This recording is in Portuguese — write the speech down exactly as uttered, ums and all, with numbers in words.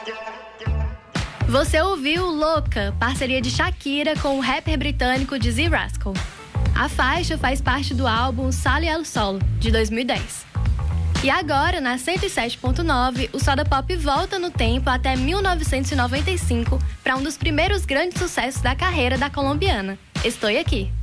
Você ouviu Louca, parceria de Shakira com o rapper britânico Dizzee Rascal. A faixa faz parte do álbum Sally El Sol, de dois mil e dez. E agora, na cento e sete ponto nove, o Soda Pop volta no tempo até mil novecentos e noventa e cinco para um dos primeiros grandes sucessos da carreira da colombiana, Estou Aqui.